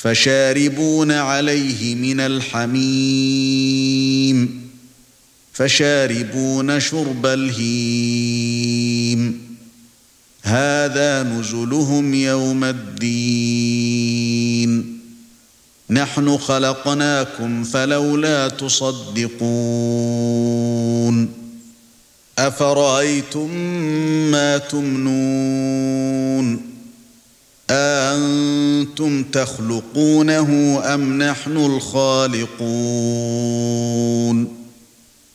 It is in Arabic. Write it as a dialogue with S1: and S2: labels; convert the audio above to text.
S1: فشاربون عليه من الحميم فشاربون شرب الهيم هذا نزلهم يوم الدين نحن خلقناكم فلولا تصدقون أفرأيتم ما تمنون أأنتم تخلقونه أم نحن الخالقون